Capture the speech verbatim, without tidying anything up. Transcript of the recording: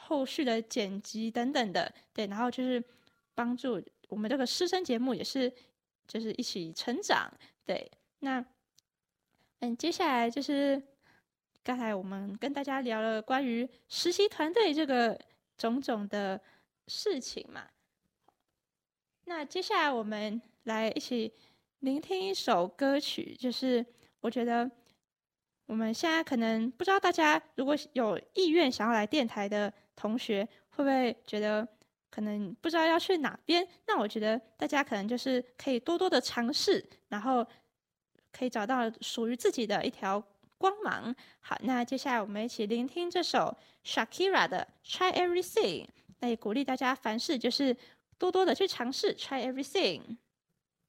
后续的剪辑等等的，对，然后就是帮助我们这个师生节目也是就是一起成长，对，那嗯，接下来就是刚才我们跟大家聊了关于实习团队这个种种的事情嘛，那接下来我们来一起聆听一首歌曲，就是我觉得我们现在可能不知道大家如果有意愿想要来电台的同学，会不会觉得可能不知道要去哪边？那我觉得大家可能就是可以多多的尝试，然后可以找到属于自己的一条光芒。好，那接下来我们一起聆听这首 Shakira 的 Try Everything，那也鼓励大家凡事就是多多的去尝试 Try Everything。